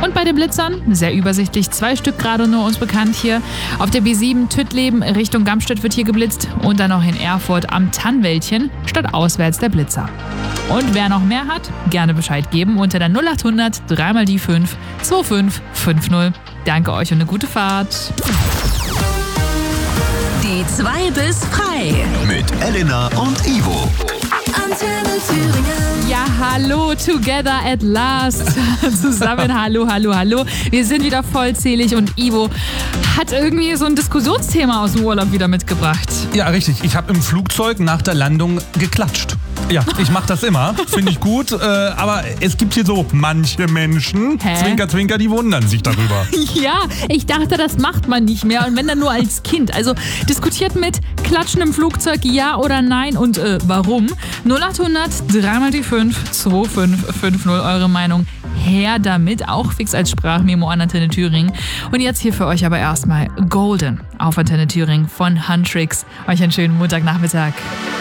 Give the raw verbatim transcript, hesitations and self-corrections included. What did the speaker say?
Und bei den Blitzern, sehr übersichtlich, zwei Stück gerade nur uns bekannt hier. Auf der B sieben Tüttleben Richtung Gamstedt wird hier geblitzt und dann noch in Erfurt am Tannwäldchen statt auswärts der Blitzer. Und wer noch mehr hat, gerne Bescheid geben unter der null acht hundert drei mal die fünf zwei fünf fünf null. Danke euch und eine gute Fahrt. Die zwei bis frei. Mit Elena und Ivo. Antenne Thüringen. Ja, hallo, together at last. Zusammen, hallo, hallo, hallo. Wir sind wieder vollzählig und Ivo hat irgendwie so ein Diskussionsthema aus dem Urlaub wieder mitgebracht. Ja, richtig. Ich habe im Flugzeug nach der Landung geklatscht. Ja, ich mache das immer. Finde ich gut. Äh, aber es gibt hier so manche Menschen, Hä? Zwinker, Zwinker, die wundern sich darüber. Ja, ich dachte, das macht man nicht mehr. Und wenn dann nur als Kind. Also diskutiert mit, klatschen im Flugzeug, ja oder nein und äh, warum? null acht hundert drei mal die fünf zwei fünf fünf null, eure Meinung. Her damit, auch fix als Sprachmemo an Antenne Thüringen. Und jetzt hier für euch aber erstmal Golden auf Antenne Thüringen von Huntrix. Euch einen schönen Montagnachmittag.